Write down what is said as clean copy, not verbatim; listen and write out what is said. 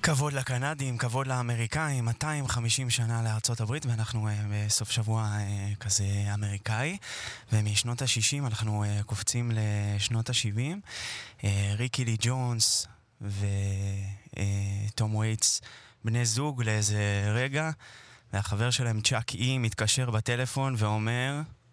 כבוד לקנדים, כבוד לאמריקאים, 250 שנה לארצות הברית, ואנחנו בסוף שבוע כזה אמריקאי, ומשנות ה-60 אנחנו קופצים לשנות ה-70. ריקי לי ג'ונס וטום וייטס בני זוג לאיזה רגע, והחבר שלהם צ'אק אי מתקשר בטלפון ואומר